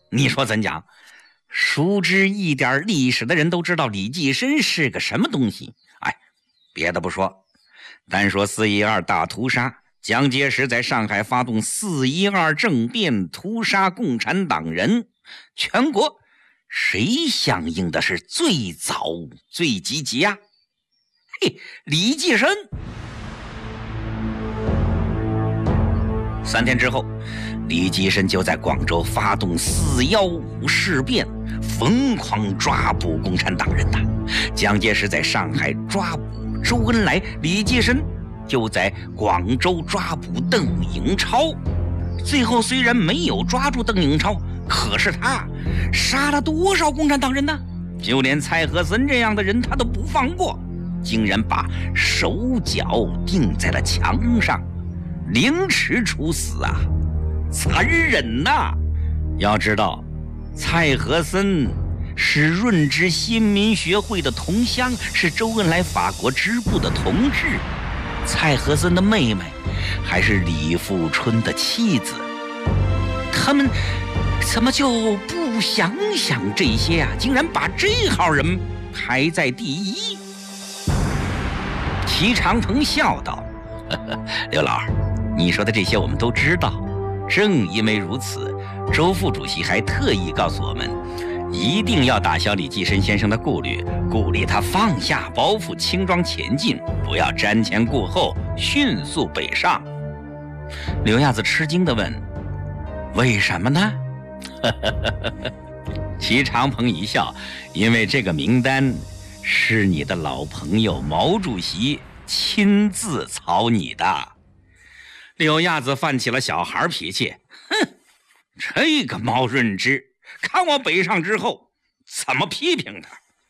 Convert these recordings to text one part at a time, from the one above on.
你说怎讲？熟知一点历史的人都知道李济深是个什么东西。哎，别的不说，单说4·12大屠杀，蒋介石在上海发动4·12政变，屠杀共产党人，全国谁响应的是最早最积极啊？嘿，李济深。3天之后，李济深就在广州发动4·15事变，疯狂抓捕共产党人呐。蒋介石在上海抓捕周恩来，李济深就在广州抓捕邓颖超。最后虽然没有抓住邓颖超，可是他杀了多少共产党人呢？就连蔡和森这样的人他都不放过，竟然把手脚钉在了墙上，凌迟处死啊，残忍呐！要知道，蔡和森是润之新民学会的同乡，是周恩来法国支部的同志。蔡和森的妹妹还是李富春的妻子，他们怎么就不想想这些啊？竟然把这号人排在第一。齐长鹏笑道：“呵呵，刘老，你说的这些我们都知道。正因为如此，周副主席还特意告诉我们，一定要打消李济深先生的顾虑，鼓励他放下包袱，轻装前进，不要瞻前顾后，迅速北上。”刘亚子吃惊地问：“为什么呢？”齐长鹏一笑：“因为这个名单是你的老朋友毛主席亲自草拟的。”刘亚子泛起了小孩脾气：“哼，这个毛润之，看我北上之后怎么批评他。”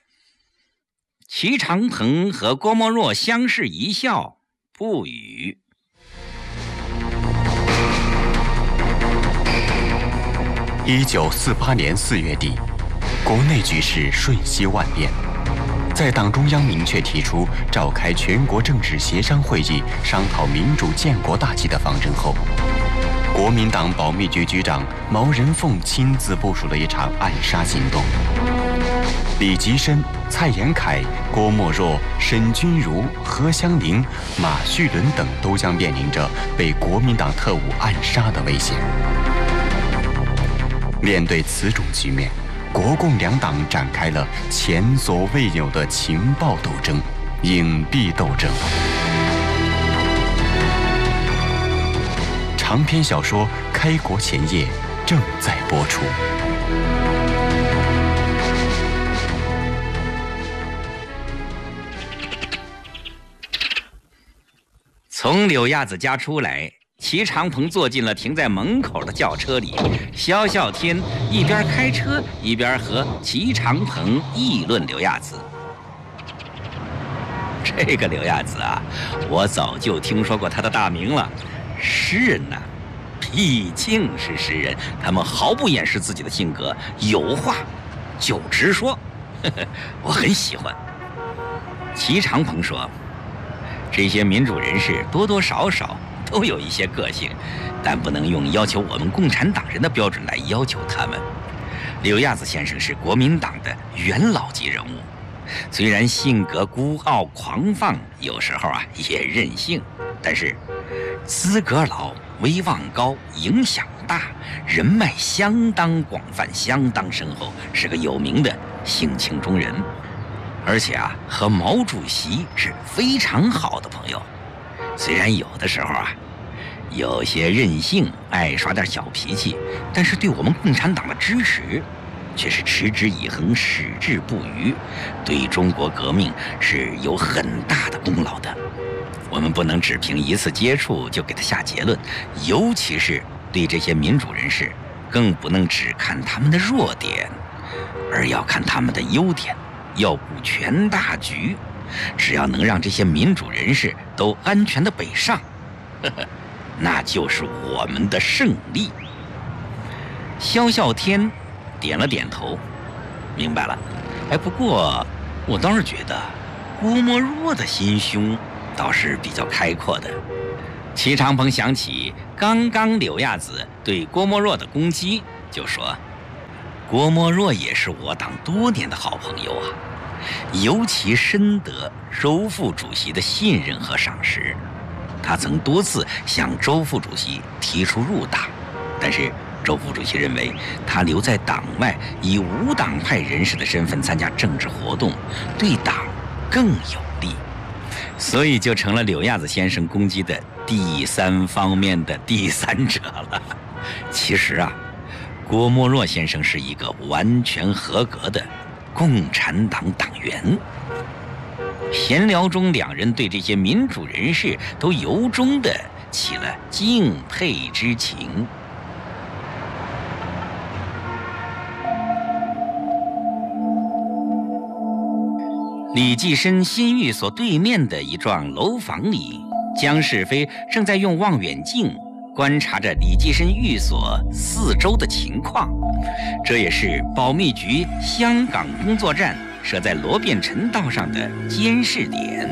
齐长鹏和郭沫若相视一笑，不语。 1948年4月底，国内局势瞬息万变。在党中央明确提出召开全国政治协商会议，商讨民主建国大计的方针后，国民党保密局局长毛人凤亲自部署了一场暗杀行动。李济深、蔡延闿、郭沫若、沈钧儒、何香凝、马叙伦等都将面临着被国民党特务暗杀的危险。面对此种局面，国共两党展开了前所未有的情报斗争、隐蔽斗争。长篇小说《开国前夜》正在播出。 从柳亚子家出来，齐长鹏坐进了停在门口的轿车里，萧啸天一边开车一边和齐长鹏议论柳亚子。这个柳亚子啊，我早就听说过他的大名了。诗人呐，毕竟是诗人，他们毫不掩饰自己的性格，有话就直说，我很喜欢。齐长鹏说，这些民主人士多多少少都有一些个性，但不能用要求我们共产党人的标准来要求他们。柳亚子先生是国民党的元老级人物，虽然性格孤傲狂放，有时候啊也任性，但是资格老、威望高、影响大，人脉相当广泛、相当深厚，是个有名的性情中人。而且啊，和毛主席是非常好的朋友。虽然有的时候啊，有些任性，爱耍点小脾气，但是对我们共产党的支持却是持之以恒、矢志不渝，对中国革命是有很大的功劳的。我们不能只凭一次接触就给他下结论，尤其是对这些民主人士，更不能只看他们的弱点，而要看他们的优点，要顾全大局。只要能让这些民主人士都安全的北上，那就是我们的胜利。萧啸天点了点头，明白了。哎，不过我倒是觉得郭沫若的心胸倒是比较开阔的。齐长鹏想起刚刚柳亚子对郭沫若的攻击，就说：“ 郭沫若也是我党多年的好朋友啊，尤其深得周副主席的信任和赏识。他曾多次向周副主席提出入党，但是周副主席认为他留在党外，以无党派人士的身份参加政治活动，对党更有利，所以就成了柳亚子先生攻击的第三方面的第三者了。其实啊，郭沫若先生是一个完全合格的共产党党员。闲聊中，两人对这些民主人士都由衷地起了敬佩之情。李济深新寓所对面的一幢楼房里，姜世飞正在用望远镜观察着李济深寓所四周的情况。这也是保密局香港工作站设在罗便臣道上的监视点。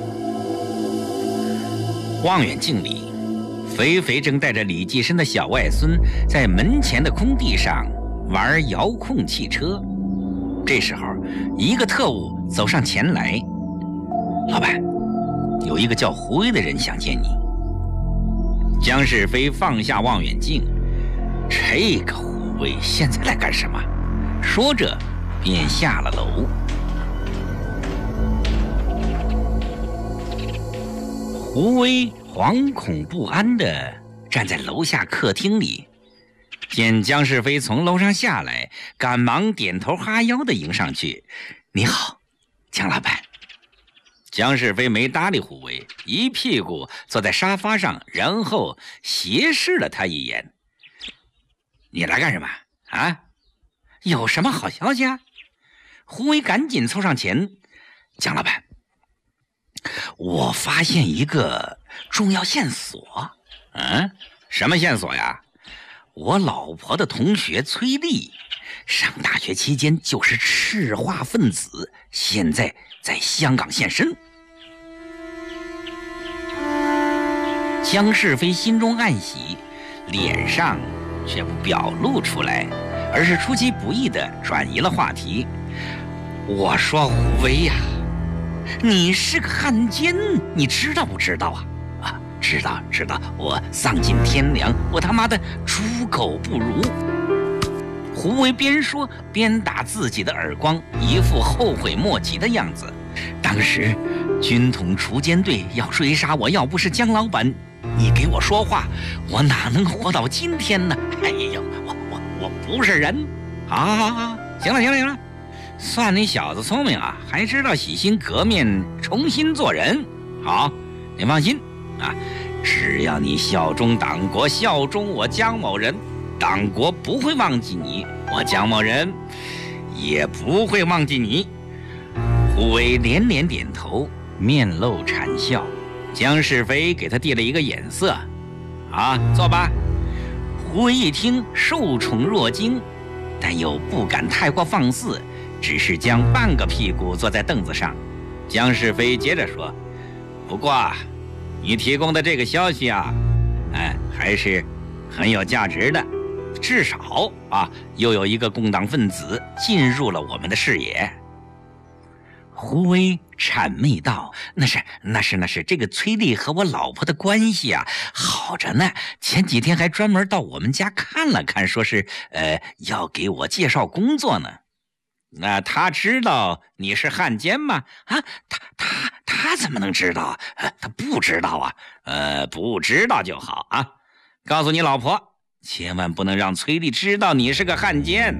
望远镜里，肥肥正带着李济深的小外孙在门前的空地上玩遥控汽车。这时候，一个特务走上前来：“老板，有一个叫胡威的人想见你。”姜世飞放下望远镜：“这个胡威现在来干什么？”说着便下了楼。胡威惶恐不安地站在楼下客厅里，见姜世飞从楼上下来，赶忙点头哈腰地迎上去：“你好，姜老板。”姜世飞没搭理胡威，一屁股坐在沙发上，然后斜视了他一眼：“你来干什么啊？有什么好消息啊？”胡威赶紧凑上前：“姜老板，我发现一个重要线索。”“什么线索呀？”“我老婆的同学崔丽，上大学期间就是赤化分子，现在在香港现身。”姜世飞心中暗喜，脸上却不表露出来，而是出其不意地转移了话题：“我说胡威呀，你是个汉奸，你知道不知道啊？”“知道，我丧尽天良，我他妈的猪狗不如。”胡威边说边打自己的耳光，一副后悔莫及的样子。当时军统锄奸队要追杀我，要不是姜老板你给我说话，我哪能活到今天呢？哎呦，我不是人！好，行了，算你小子聪明啊，还知道洗心革面，重新做人。好，你放心啊，只要你效忠党国，效忠我姜某人，党国不会忘记你，我姜某人也不会忘记你。”胡威连连点头，面露谄笑。姜世飞给他递了一个眼色：“坐吧。”胡威一听，受宠若惊，但又不敢太过放肆，只是将半个屁股坐在凳子上。姜世飞接着说：“不过，你提供的这个消息啊，还是很有价值的，至少又有一个共党分子进入了我们的视野。”胡威谄媚道：“那是，这个崔丽和我老婆的关系啊，好着呢。前几天还专门到我们家看了看，说是要给我介绍工作呢。那他知道你是汉奸吗？”“他怎么能知道？他不知道啊。不知道就好啊。告诉你老婆，千万不能让崔丽知道你是个汉奸。”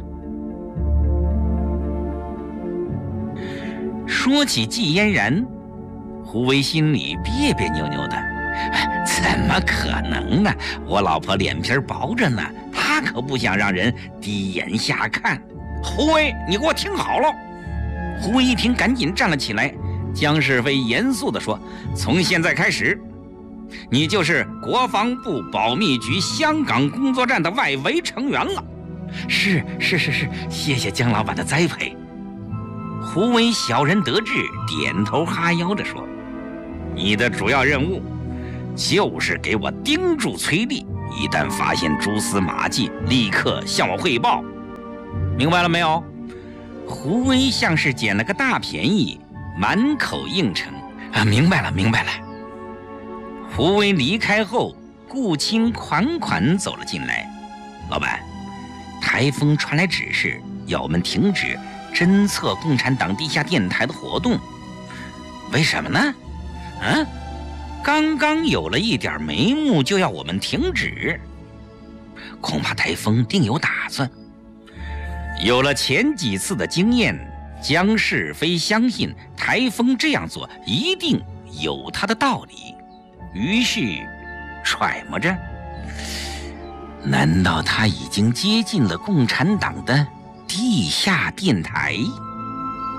说起季嫣然，胡威心里别别扭扭的：“怎么可能呢？我老婆脸皮薄着呢，她可不想让人低眼下看。”“胡威，你给我听好了！”胡威一听，赶紧站了起来。姜世飞严肃地说：“从现在开始，你就是国防部保密局香港工作站的外围成员了。”“是，谢谢姜老板的栽培。”胡威小人得志，点头哈腰地说：“你的主要任务就是给我盯住崔丽，一旦发现蛛丝马迹，立刻向我汇报。 明白了没有？胡威像是捡了个大便宜，满口应承。明白了，明白了。胡威离开后，顾青款款走了进来。老板，台风传来指示，要我们停止侦测共产党地下电台的活动。为什么呢？刚刚有了一点眉目，就要我们停止，恐怕台风定有打算。有了前几次的经验，姜世飞相信台风这样做一定有他的道理，于是揣摩着，难道他已经接近了共产党的地下电台？